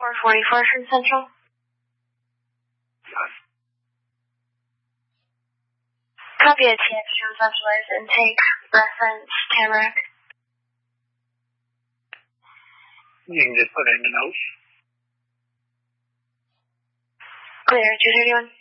441st and Central. Yes. Copy a TX from Centralized Intake, reference Tamarack. You can just put in the notes. Clear, 231.